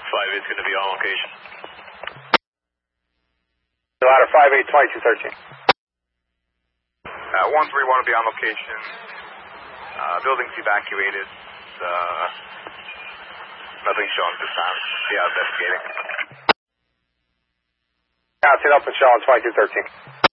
5-8 is going to be on location. Ladder 5-8, 2213. 1-3 want to be on location. Building's evacuated. Nothing shown this time. Yeah, investigating. Counting up and showing 2213.